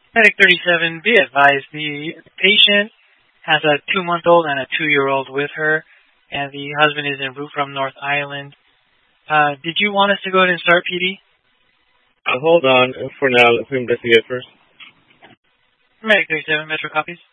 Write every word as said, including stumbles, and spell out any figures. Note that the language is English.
Medic thirty-seven, be advised, the patient has a two-month-old and a two-year-old with her, and the husband is en route from North Island. Uh, did you want us to go ahead and start P D? Uh, hold on. For now, let's investigate first. Medic thirty-seven, Metro copies.